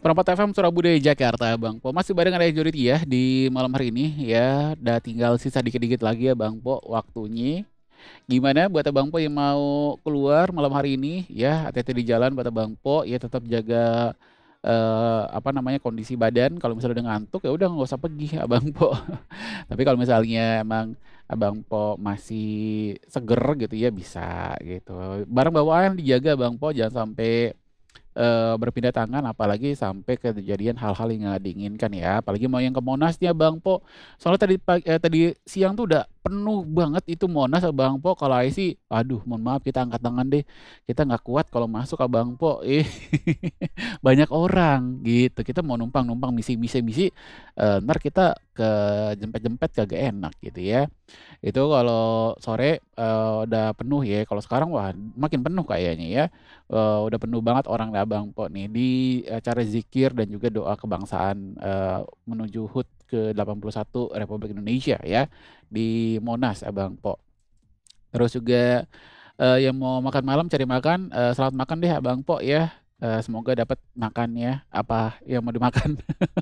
Perempat FM Surabudaya Jakarta Bang Po. Masih bareng ada Juriti ya di malam hari ini ya. Udah tinggal sisa dikit-dikit lagi ya Bang Po waktunya. Gimana buat Abang Po yang mau keluar malam hari ini ya, hati-hati di jalan buat Abang Po ya, tetap jaga apa namanya kondisi badan. Kalau misalnya udah ngantuk ya udah nggak usah pergi Abang Po. Tapi kalau misalnya emang Abang Po masih seger gitu ya bisa gitu. Barang bawaan dijaga Abang Po, jangan sampai berpindah tangan, apalagi sampai kejadian hal-hal yang nggak diinginkan ya. Apalagi mau yang ke Monas nih Bang Po. Soalnya tadi siang tuh udah penuh banget itu Monas Bang Po. Kalau Aing sih, aduh, mohon maaf kita angkat tangan deh. Kita nggak kuat kalau masuk Bang Po. Banyak orang gitu. Kita mau numpang-numpang misi-misi, ntar kita ke jempet-jempet kagak enak gitu ya. Itu kalau sore udah penuh ya. Kalau sekarang wah makin penuh kayaknya ya. Udah penuh banget orang di Abang Po nih di acara zikir dan juga doa kebangsaan menuju HUT ke-81 Republik Indonesia ya di Monas Abang Po. Terus juga yang mau makan malam cari makan, selamat makan deh Abang Po ya. Semoga dapat makannya apa yang mau dimakan.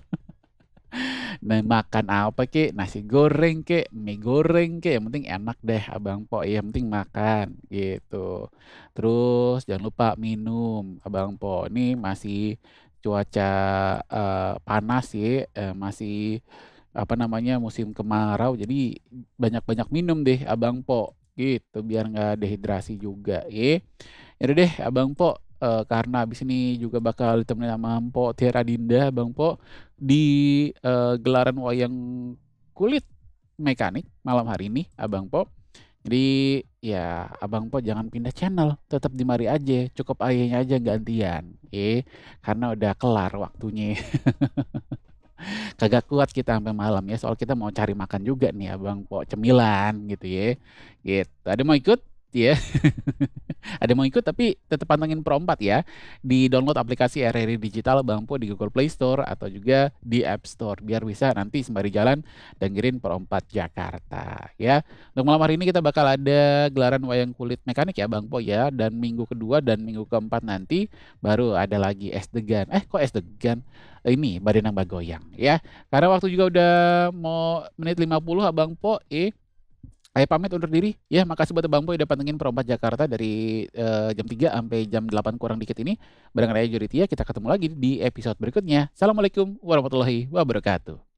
Nah, makan apa kek, nasi goreng kek, mie goreng kek, yang penting enak deh Abang Po, yang penting makan gitu. Terus jangan lupa minum Abang Po. Ini masih cuaca panas sih, masih apa namanya musim kemarau, jadi banyak-banyak minum deh Abang Po gitu biar nggak dehidrasi juga ya. Yaudah deh Abang Po, karena abis ini juga bakal ditemenin sama Mpok Tiara Dinda Abang Po di gelaran wayang kulit mekanik malam hari ini Abang Po. Jadi ya Abang Po jangan pindah channel, tetap di mari aja, cukup ayahnya aja gantian, karena udah kelar waktunya. Kagak kuat kita sampai malam ya, soal kita mau cari makan juga nih Abang Po, cemilan gitu ya. Gitu. Ada mau ikut? Ya. Ada mau ikut tapi tetap pantengin Pro 4 ya. Di download aplikasi RRI Digital Bang Po di Google Play Store atau juga di App Store biar bisa nanti sembari jalan dengerin Pro 4 Jakarta ya. Untuk malam hari ini kita bakal ada gelaran wayang kulit mekanik ya Bang Po ya, dan minggu kedua dan minggu keempat nanti baru ada lagi es degan. Kok es degan? Ini Badenang Bagoyang ya. Karena waktu juga udah mau menit 50 Abang Po, Ayo pamit undur diri. Ya, makasih buat Bang Boy udah pantengin Perompat Jakarta dari jam 3 sampai jam 8 kurang dikit ini. Bareng saya Juritia, kita ketemu lagi di episode berikutnya. Assalamualaikum warahmatullahi wabarakatuh.